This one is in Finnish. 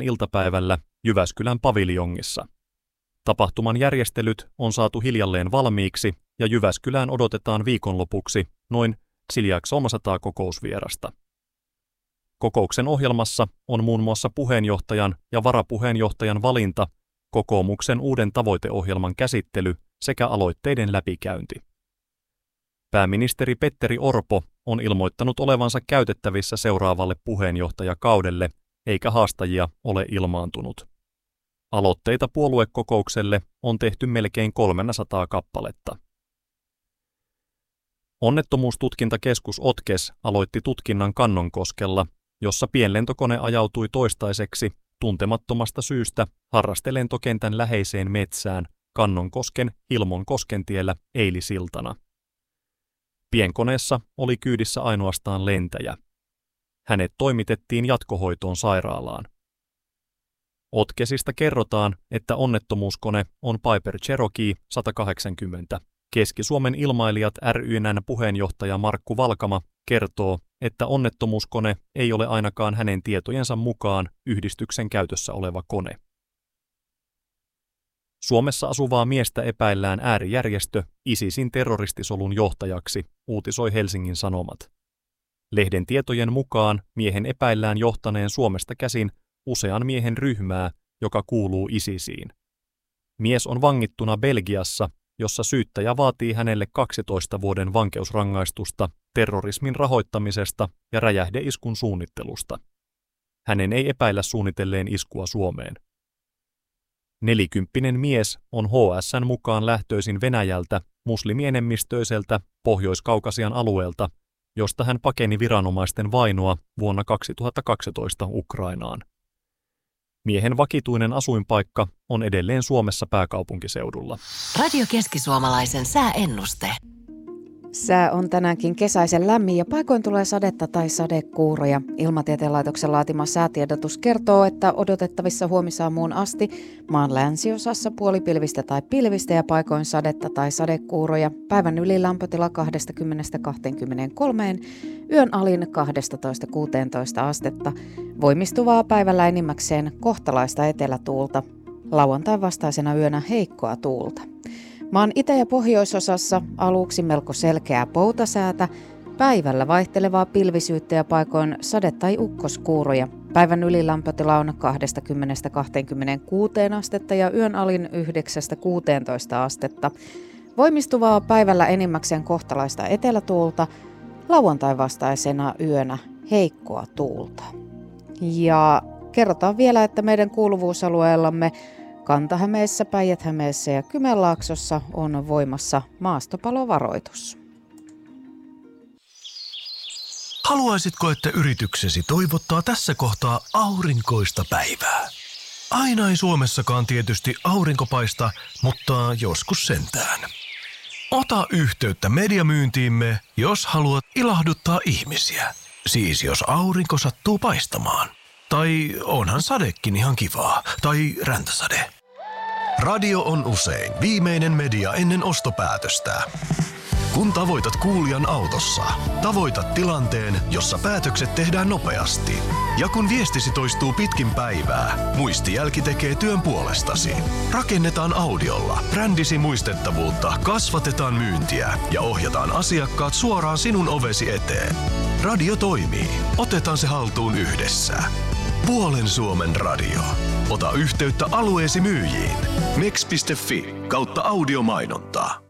iltapäivällä Jyväskylän paviljongissa. Tapahtuman järjestelyt on saatu hiljalleen valmiiksi ja Jyväskylään odotetaan viikonlopuksi noin 300 kokousvierasta. Kokouksen ohjelmassa on muun muassa puheenjohtajan ja varapuheenjohtajan valinta, kokoomuksen uuden tavoiteohjelman käsittely sekä aloitteiden läpikäynti. Pääministeri Petteri Orpo on ilmoittanut olevansa käytettävissä seuraavalle puheenjohtajakaudelle, eikä haastajia ole ilmaantunut. Aloitteita puoluekokoukselle on tehty melkein 300 kappaletta. Onnettomuustutkintakeskus OTKES aloitti tutkinnan Kannonkoskella, jossa pienlentokone ajautui toistaiseksi tuntemattomasta syystä harrastelentokentän läheiseen metsään Kannonkosken Hilmon koskentiellä eilisiltana. Pienkoneessa oli kyydissä ainoastaan lentäjä. Hänet toimitettiin jatkohoitoon sairaalaan. OTKESista kerrotaan, että onnettomuuskone on Piper Cherokee 180. Keski-Suomen ilmailijat ry:n puheenjohtaja Markku Valkama kertoo, että onnettomuuskone ei ole ainakaan hänen tietojensa mukaan yhdistyksen käytössä oleva kone. Suomessa asuvaa miestä epäillään äärijärjestö ISISin terroristisolun johtajaksi, uutisoi Helsingin Sanomat. Lehden tietojen mukaan miehen epäillään johtaneen Suomesta käsin usean miehen ryhmää, joka kuuluu ISISiin. Mies on vangittuna Belgiassa, jossa syyttäjä vaatii hänelle 12 vuoden vankeusrangaistusta terrorismin rahoittamisesta ja räjähdeiskun suunnittelusta. Hänen ei epäillä suunnitelleen iskua Suomeen. 40 mies on HS:n mukaan lähtöisin Venäjältä muslimienemmistöiseltä Pohjois-Kaukasian alueelta, josta hän pakeni viranomaisten vainoa vuonna 2012 Ukrainaan. Miehen vakituinen asuinpaikka on edelleen Suomessa pääkaupunkiseudulla. Radio Keski-Suomalaisen sääennuste. Sää on tänäänkin kesäisen lämmin ja paikoin tulee sadetta tai sadekuuroja. Ilmatieteen laitoksen laatima säätiedotus kertoo, että odotettavissa huomisaamuun asti maan länsiosassa puolipilvistä tai pilvistä ja paikoin sadetta tai sadekuuroja. Päivän ylilämpötila 20–23, yön alin 12–16 astetta. Voimistuvaa päivällä enimmäkseen kohtalaista etelätuulta. Lauantain vastaisena yönä heikkoa tuulta. Maan itä- ja pohjoisosassa aluksi melko selkeää poutasäätä, päivällä vaihtelevaa pilvisyyttä ja paikoin sade- tai ukkoskuuroja. Päivän ylilämpötila on 20–26 astetta ja yön alin 9–16 astetta. Voimistuvaa päivällä enimmäkseen kohtalaista etelätuulta, lauantain vastaisena yönä heikkoa tuulta. Ja kerrotaan vielä, että meidän kuuluvuusalueellamme Kanta-Hämeessä, Päijät-Hämeessä ja Kymenlaaksossa on voimassa maastopalovaroitus. Haluaisitko, että yrityksesi toivottaa tässä kohtaa aurinkoista päivää? Aina ei Suomessakaan tietysti aurinko paista, mutta joskus sentään. Ota yhteyttä mediamyyntiimme, jos haluat ilahduttaa ihmisiä. Siis jos aurinko sattuu paistamaan. Tai onhan sadekin ihan kivaa. Tai räntäsade. Radio on usein viimeinen media ennen ostopäätöstä. Kun tavoitat kuulijan autossa, tavoitat tilanteen, jossa päätökset tehdään nopeasti. Ja kun viestisi toistuu pitkin päivää, muistijälki tekee työn puolestasi. Rakennetaan audiolla brändisi muistettavuutta, kasvatetaan myyntiä ja ohjataan asiakkaat suoraan sinun ovesi eteen. Radio toimii. Otetaan se haltuun yhdessä. Puolen Suomen radio. Ota yhteyttä alueesi myyjiin. mex.fi/audiomainontaa.